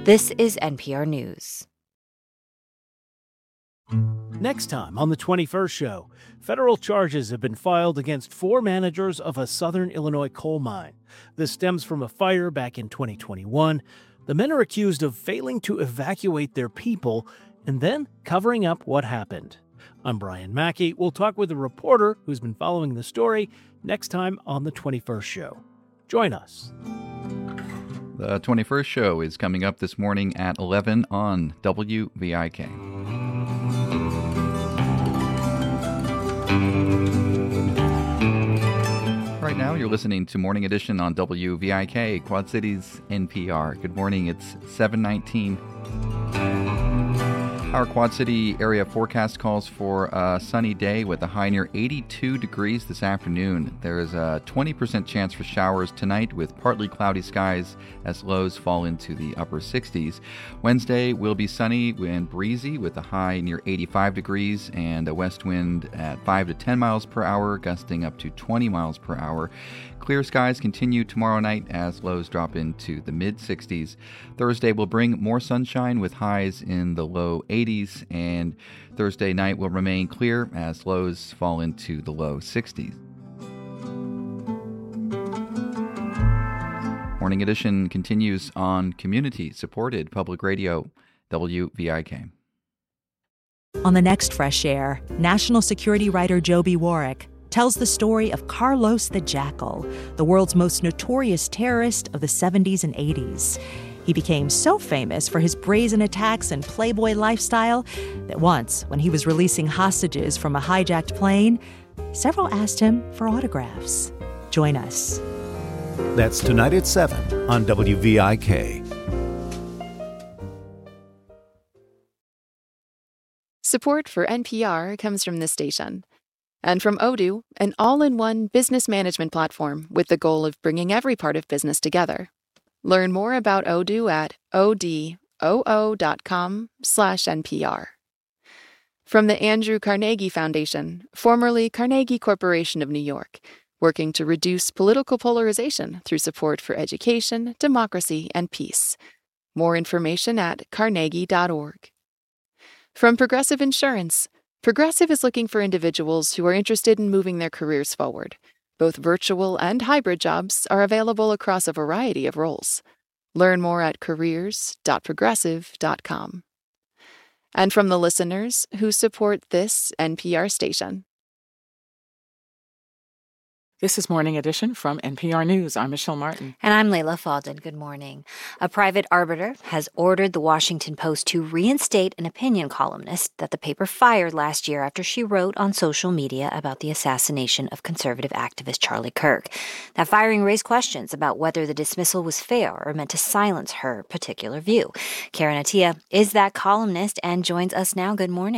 This is NPR News. Next time on the 21st show, federal charges have been filed against 4 managers of a southern Illinois coal mine. This stems from a fire back in 2021. The men are accused of failing to evacuate their people and then covering up what happened. I'm Brian Mackey. We'll talk with a reporter who's been following the story next time on the 21st show. Join us. The 21st show is coming up this morning at 11 on WVIK. Right now, you're listening to Morning Edition on WVIK, Quad Cities NPR. Good morning. It's 7:19. Our Quad City area forecast calls for a sunny day with a high near 82 degrees this afternoon. There is a 20% chance for showers tonight with partly cloudy skies as lows fall into the upper 60s. Wednesday will be sunny and breezy with a high near 85 degrees and a west wind at 5 to 10 miles per hour, gusting up to 20 miles per hour. Clear skies continue tomorrow night as lows drop into the mid-60s. Thursday will bring more sunshine with highs in the low 80s, and Thursday night will remain clear as lows fall into the low 60s. Morning Edition continues on community-supported public radio, WVIK. On the next Fresh Air, national security writer Joby Warrick tells the story of Carlos the Jackal, the world's most notorious terrorist of the 70s and 80s. He became so famous for his brazen attacks and playboy lifestyle that once, when he was releasing hostages from a hijacked plane, several asked him for autographs. Join us. That's tonight at 7 on WVIK. Support for NPR comes from this station. And from Odoo, an all-in-one business management platform with the goal of bringing every part of business together. Learn more about Odoo at odoo.com/NPR. From the Andrew Carnegie Foundation, formerly Carnegie Corporation of New York, working to reduce political polarization through support for education, democracy, and peace. More information at carnegie.org. From Progressive Insurance, Progressive is looking for individuals who are interested in moving their careers forward. Both virtual and hybrid jobs are available across a variety of roles. Learn more at careers.progressive.com. And from the listeners who support this NPR station. This is Morning Edition from NPR News. I'm Michelle Martin. And I'm Layla Faldin. Good morning. A private arbiter has ordered the Washington Post to reinstate an opinion columnist that the paper fired last year after she wrote on social media about the assassination of conservative activist Charlie Kirk. That firing raised questions about whether the dismissal was fair or meant to silence her particular view. Karen Attia is that columnist and joins us now. Good morning.